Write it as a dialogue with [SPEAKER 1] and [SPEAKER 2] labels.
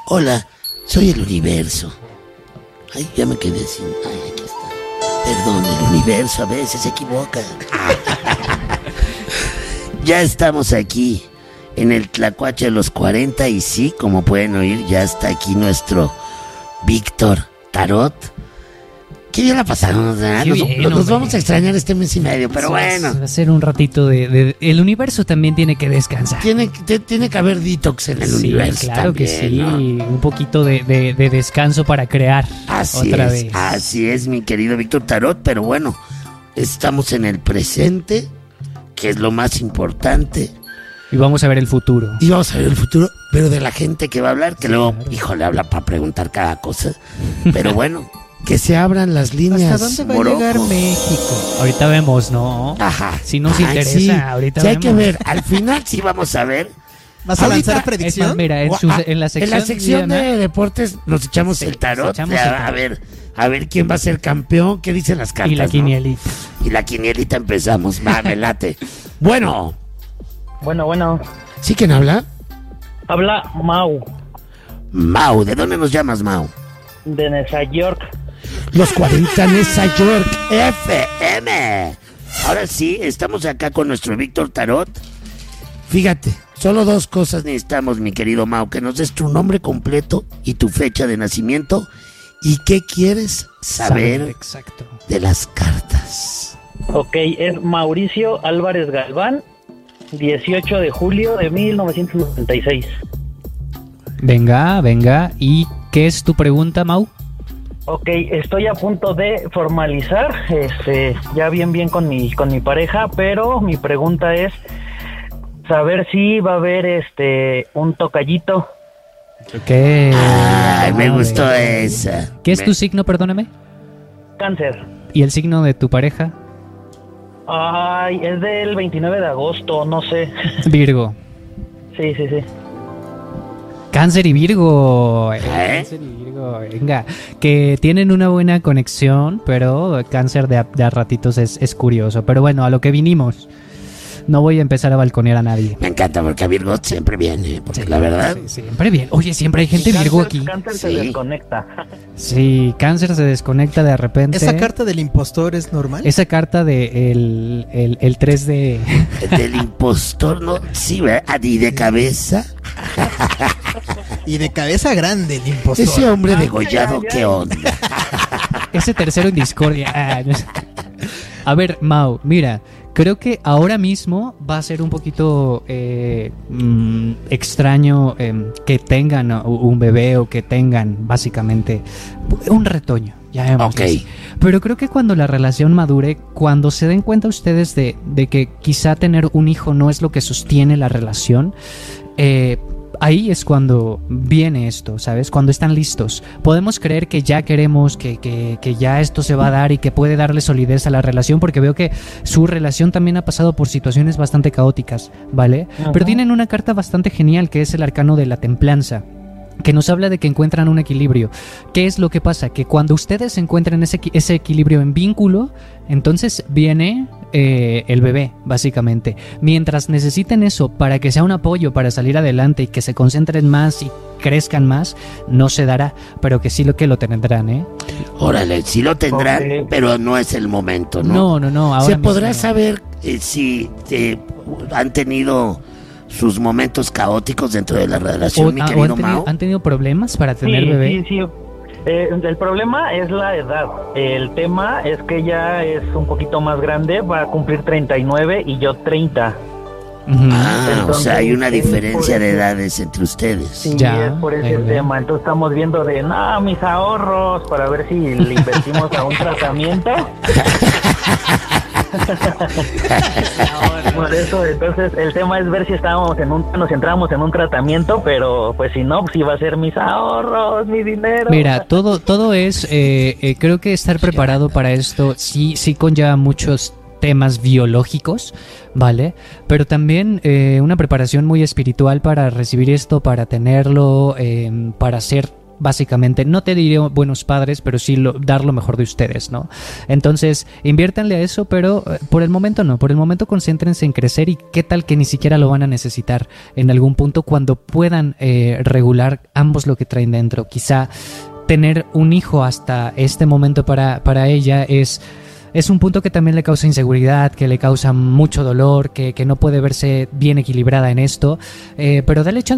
[SPEAKER 1] Hola, soy el universo. Ay, ya me quedé sin... Ay, aquí está. Perdón, el universo a veces se equivoca. Ya estamos aquí en el Tlacuache de los 40 y sí, como pueden oír, ya está aquí nuestro Víctor Tarot. Qué bien la pasamos, ¿verdad? Nos vamos a extrañar este mes y medio, pero bueno.
[SPEAKER 2] Va a ser un ratito de... El universo también tiene que descansar.
[SPEAKER 1] Tiene que haber detox en el universo.
[SPEAKER 2] Claro
[SPEAKER 1] también,
[SPEAKER 2] que sí,
[SPEAKER 1] ¿no?
[SPEAKER 2] un poquito de descanso para crear otra vez.
[SPEAKER 1] Así es, mi querido Víctor Tarot, pero bueno, estamos en el presente, que es lo más importante.
[SPEAKER 2] Y vamos a ver el futuro.
[SPEAKER 1] Y vamos a ver el futuro, pero de la gente que va a hablar, que luego, híjole, habla para preguntar cada cosa. Pero bueno, que se abran las líneas.
[SPEAKER 3] ¿Hasta dónde va a llegar México?
[SPEAKER 2] Ahorita vemos, ¿no?
[SPEAKER 1] Ajá.
[SPEAKER 2] Si nos interesa,
[SPEAKER 1] sí,
[SPEAKER 2] ahorita
[SPEAKER 1] sí
[SPEAKER 2] vemos.
[SPEAKER 1] hay que ver, al final sí vamos a ver.
[SPEAKER 3] ¿Vas a
[SPEAKER 1] Ahorita,
[SPEAKER 3] lanzar predicción?
[SPEAKER 2] Es más, mira, en la sección,
[SPEAKER 1] de deportes nos echamos el tarot. A ver quién va a ser campeón, qué dicen las cartas.
[SPEAKER 2] Y la quinielita.
[SPEAKER 1] ¿No? Y la quinielita empezamos. Va, me late. Bueno.
[SPEAKER 4] Bueno.
[SPEAKER 1] ¿Sí quién habla?
[SPEAKER 4] Habla Mau,
[SPEAKER 1] Mau, ¿de dónde nos llamas, Mau?
[SPEAKER 4] de Nueva York.
[SPEAKER 1] Los 40 Nueva York FM. Ahora sí, estamos acá con nuestro Víctor Tarot. Fíjate, solo dos cosas necesitamos, mi querido Mau. Que nos des tu nombre completo y tu fecha de nacimiento. ¿Y qué quieres saber
[SPEAKER 2] Exacto.
[SPEAKER 1] de las cartas?
[SPEAKER 4] Ok, es Mauricio Álvarez Galván, 18 de julio de 1996.
[SPEAKER 2] Venga. ¿Y qué es tu pregunta, Mau?
[SPEAKER 4] Ok, estoy a punto de formalizar, ya bien con mi pareja, pero mi pregunta es saber si va a haber un tocallito.
[SPEAKER 2] ¿Qué?
[SPEAKER 1] Ay, me gustó esa.
[SPEAKER 2] ¿Qué es tu signo, perdóname?
[SPEAKER 4] Cáncer.
[SPEAKER 2] ¿Y el signo de tu pareja?
[SPEAKER 4] Ay, es del 29 de agosto, no sé.
[SPEAKER 2] Virgo.
[SPEAKER 4] Sí.
[SPEAKER 2] Cáncer y Virgo. Cáncer y Virgo, venga. Que tienen una buena conexión, pero Cáncer de a ratitos es curioso. Pero bueno, a lo que vinimos. No voy a empezar a balconear a nadie.
[SPEAKER 1] Me encanta porque a Virgo siempre viene, porque la verdad...
[SPEAKER 2] Sí, siempre viene. Oye, siempre hay gente Virgo aquí.
[SPEAKER 4] Cáncer se desconecta.
[SPEAKER 2] Sí, Cáncer se desconecta de repente.
[SPEAKER 3] ¿Esa carta del impostor es normal?
[SPEAKER 2] Esa carta de el 3 de...
[SPEAKER 1] Del impostor, ¿no? Sí, ¿verdad? Y de cabeza.
[SPEAKER 3] Y de cabeza grande el impostor.
[SPEAKER 1] Ese hombre degollado, ¿qué onda?
[SPEAKER 2] Ese tercero en discordia. A ver, Mau, mira... Creo que ahora mismo va a ser un poquito extraño que tengan un bebé o que tengan básicamente un retoño. Ya vemos.
[SPEAKER 1] Okay.
[SPEAKER 2] Pero creo que cuando la relación madure, cuando se den cuenta ustedes de que quizá tener un hijo no es lo que sostiene la relación, ahí es cuando viene esto, ¿sabes? Cuando están listos. Podemos creer que ya queremos, que ya esto se va a dar y que puede darle solidez a la relación, porque veo que su relación también ha pasado por situaciones bastante caóticas, ¿vale? Uh-huh. Pero tienen una carta bastante genial, que es el arcano de la templanza, que nos habla de que encuentran un equilibrio. ¿Qué es lo que pasa? Que cuando ustedes encuentran ese equilibrio en vínculo, entonces viene el bebé, básicamente. Mientras necesiten eso para que sea un apoyo para salir adelante y que se concentren más y crezcan más, no se dará, pero que sí lo tendrán, ¿eh?
[SPEAKER 1] Órale, sí lo tendrán, pero no es el momento, ¿no?
[SPEAKER 2] No. Ahora
[SPEAKER 1] ¿Se podrá saber si han tenido sus momentos caóticos dentro de la relación, mi querido Mau?
[SPEAKER 2] ¿Han tenido problemas para tener bebé?
[SPEAKER 4] Sí. El problema es la edad. El tema es que ella es un poquito más grande, va a cumplir 39 y yo 30.
[SPEAKER 1] Entonces, o sea, hay una diferencia de edades entre ustedes.
[SPEAKER 4] Sí, es por ese tema. Entonces estamos viendo mis ahorros para ver si le invertimos a un tratamiento. Por eso, entonces el tema es ver si nos entramos en un tratamiento, pero pues si no, si va a ser mis ahorros, mi dinero.
[SPEAKER 2] Mira, todo es, creo que estar preparado para esto sí conlleva muchos temas biológicos, ¿vale? Pero también una preparación muy espiritual para recibir esto, para tenerlo, para ser básicamente. No te diré buenos padres, pero sí dar lo mejor de ustedes, ¿no? Entonces, inviértanle a eso, pero por el momento no. Por el momento concéntrense en crecer, y qué tal que ni siquiera lo van a necesitar en algún punto cuando puedan regular ambos lo que traen dentro. Quizá tener un hijo hasta este momento para ella es un punto que también le causa inseguridad, que le causa mucho dolor, que no puede verse bien equilibrada en esto, pero dale chance